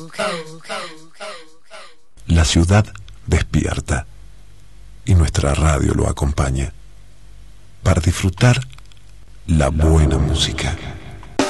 La ciudad despierta y nuestra radio lo acompaña para disfrutar la buena música.